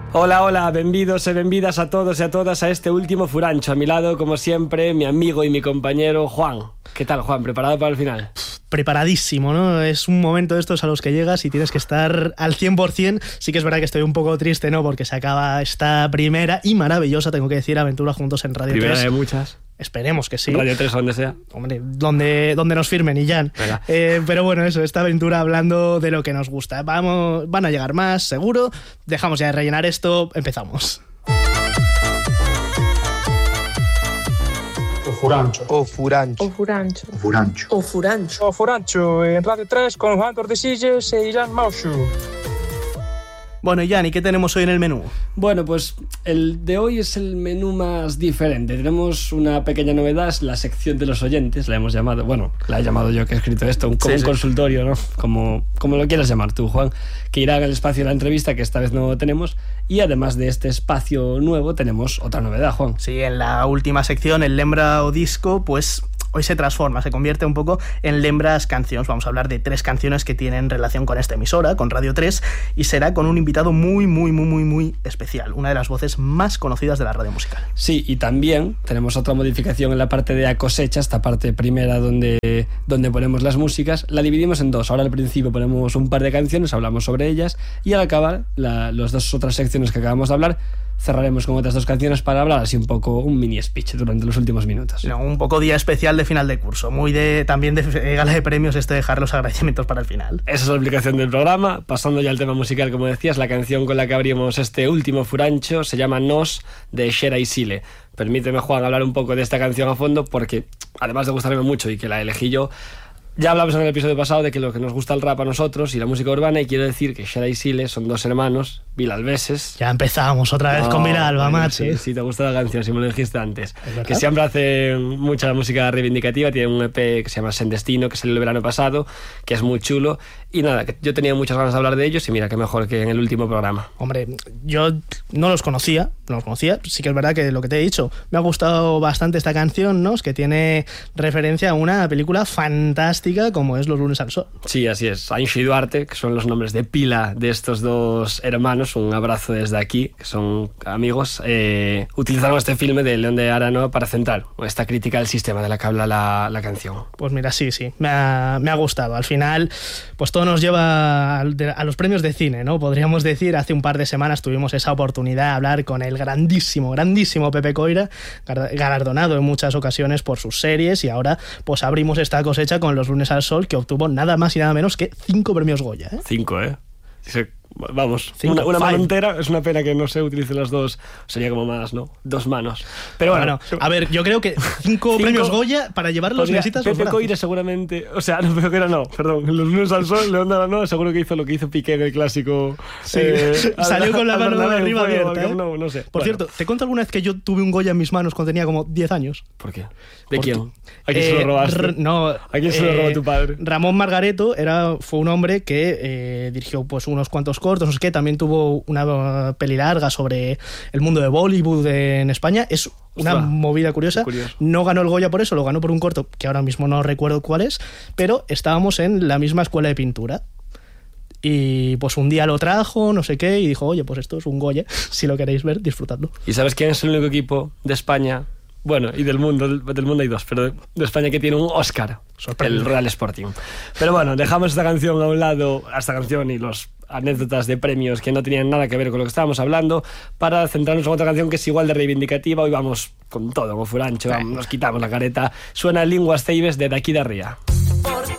Hola, hola, benvidos e benvidas a todos e a todas a este último furancho. A mi lado, como siempre, mi amigo y mi compañero Juan. ¿Qué tal, Juan? ¿Preparado para el final? Preparadísimo, ¿no? Es un momento de estos a los que llegas y tienes que estar al 100%. Sí que es verdad que estoy un poco triste, ¿no? Porque se acaba esta primera y maravillosa, tengo que decir, aventura juntos en Radio 3. Primera de muchas. Esperemos que sí. Radio 3 o donde sea. Hombre, donde nos firmen y ya. Pero bueno, eso, esta aventura hablando de lo que nos gusta. Van a llegar más, seguro. Dejamos ya de rellenar esto, empezamos. O Furancho. O Furancho. O Furancho. O Furancho. O Furancho. O Furancho en Radio 3 con Juan Tordesillas e Ilan Maushu. Bueno, Jan, ¿y qué tenemos hoy en el menú? Bueno, pues el de hoy es el menú más diferente. Tenemos una pequeña novedad, es la sección de los oyentes, la hemos llamado, bueno, la he llamado yo que he escrito esto, como un consultorio, ¿no? Como lo quieras llamar tú, Juan, que irá en el espacio de la entrevista, que esta vez no tenemos, y además de este espacio nuevo tenemos otra novedad, Juan. Sí, en la última sección, el Lembra o Disco, pues hoy se transforma, se convierte un poco en Lembras Canciones. Vamos a hablar de 3 canciones que tienen relación con esta emisora, con Radio 3, y será con un invitado muy especial, una de las voces más conocidas de la radio musical. Sí, y también tenemos otra modificación en la parte de A Cosecha, esta parte primera donde ponemos las músicas, la dividimos en 2. Ahora al principio ponemos un par de canciones, hablamos sobre ellas, y al acabar las 2 otras secciones que acabamos de hablar, cerraremos con otras 2 canciones para hablar así un poco, un mini speech durante los últimos minutos. No, un poco día especial de final de curso, también de gala de premios, dejar los agradecimientos para el final. Esa es la explicación del programa. Pasando ya al tema musical, como decías, la canción con la que abrimos este último furancho se llama Nos, de Xera y Sile. Permíteme, Juan, hablar un poco de esta canción a fondo, porque además de gustarme mucho y que la elegí yo, ya hablamos en el episodio pasado de que lo que nos gusta el rap a nosotros y la música urbana, y quiero decir que Xera y Sile son 2 hermanos vilalbeses. Ya empezamos otra vez con Vilalba, macho. Sí, te gusta la canción, si me lo dijiste antes. Que siempre hacen mucha música reivindicativa, tienen un EP que se llama Sen Destino, que salió el verano pasado, que es muy chulo. Y nada, que yo tenía muchas ganas de hablar de ellos y mira, qué mejor que en el último programa. Hombre, yo no los conocía, sí que es verdad que lo que te he dicho, me ha gustado bastante esta canción, ¿no? Es que tiene referencia a una película fantástica como es Los lunes al sol. Sí, así es. Anxo y Duarte, que son los nombres de pila de estos 2 hermanos, un abrazo desde aquí, que son amigos, utilizaron este filme de León de Aranoa para centrar esta crítica al sistema de la que habla la canción. Pues mira, sí, me ha gustado. Al final, pues todo nos lleva a los premios de cine, ¿no? Podríamos decir, hace un par de semanas tuvimos esa oportunidad de hablar con el grandísimo Pepe Coira, galardonado en muchas ocasiones por sus series, y ahora pues abrimos esta cosecha con Los lunes al sol, que obtuvo nada más y nada menos que 5 premios Goya, ¿eh? 5, ¿eh? Vamos, una mano entera. Es una pena que no se utilicen las 2, sería como más, ¿no? 2 manos. Pero bueno, a ver, yo creo que 5 premios Goya para llevarlos necesitas. Pepe Coira seguramente, o sea, no, Pepe Coira no, perdón, Los lunes al sol, León de Aranoa seguro que hizo lo que hizo Piqué en el clásico. Sí, salió con la mano de arriba abierta, ¿eh? No sé. Por cierto, ¿te cuento alguna vez que yo tuve un Goya en mis manos cuando tenía como 10 años? ¿Por qué? ¿De quién? ¿A quién se lo robaste? No. ¿A quién se lo robó tu padre? Ramón Margareto fue un hombre que dirigió pues unos cuantos cortos, no sé qué, también tuvo una peli larga sobre el mundo de Bollywood en España. Es una movida curiosa. No ganó el Goya por eso, lo ganó por un corto que ahora mismo no recuerdo cuál es, pero estábamos en la misma escuela de pintura. Y pues un día lo trajo, no sé qué, y dijo, oye, pues esto es un Goya, si lo queréis ver, disfrutadlo. ¿Y sabes quién es el único equipo de España? Bueno, y del mundo hay 2, pero de España que tiene un Oscar, el Real Sporting. Pero bueno, dejamos esta canción a un lado, esta canción y los anécdotas de premios que no tenían nada que ver con lo que estábamos hablando, para centrarnos en otra canción que es igual de reivindicativa. Hoy vamos con todo, como furancho, nos quitamos la careta. Suena Linguas Ceibes de Aquí de Ría.